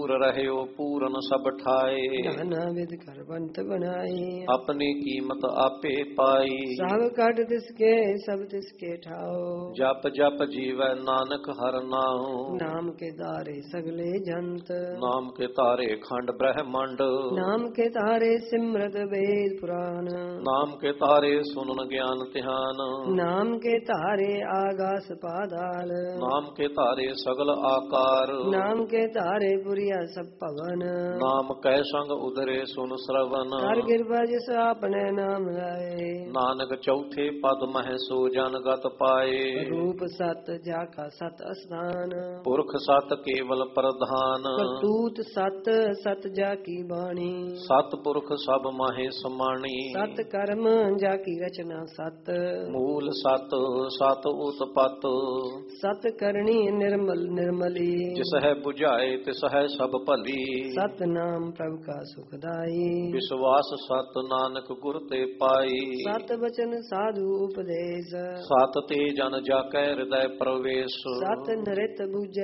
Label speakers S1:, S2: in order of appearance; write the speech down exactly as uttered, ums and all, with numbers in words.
S1: दूर रहयो पूरन सब ठाए।
S2: नाना विध करवंत बनाई
S1: अपनी कीमत आपे पाई।
S2: सब कट तिसके सब तिसके ठाओ
S1: जप जप जीवै नानक हर नाम।
S2: नाम के तारे सगले जंत
S1: नाम के तारे खंड ब्रह्मांड।
S2: नाम के तारे सिमरत वेद पुराण
S1: नाम के तारे सुनन ज्ञान ध्यान।
S2: नाम के तारे आगास पाताल
S1: नाम के तारे सगल आकार।
S2: नाम के तारे पुरिया सब पवन
S1: नाम कै संग उदरे सुन श्रवण।
S2: कर कृपा जिस आपने नाम लाए
S1: नानक चौथे पद मह सो जन गत पाए।
S2: रूप सत जाका सत स्थान
S1: पुरख सत केवल प्रधान।
S2: करतूत सत सत जाकी बाणी
S1: सत पुरख सब माहे समाणी।
S2: सत कर्म जाकी रचना सत
S1: मूल सत सत उत्पत।
S2: सत करणी निर्मल निर्मली
S1: जिस है बुझाए तिस है सब भली।
S2: सत नाम प्रभु का सुखदाई
S1: विश्वास सत नानक गुर ते पाई।
S2: सत वचन साधु उपदेश
S1: सत ते जन जाकै हृदय प्रवेश।
S2: सत नृत बुझ